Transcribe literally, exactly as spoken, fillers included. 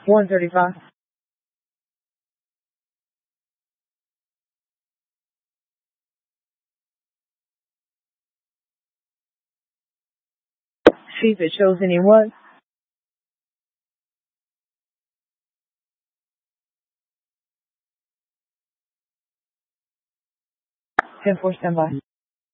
one thirty-five. See if it shows any what? ten four, standby.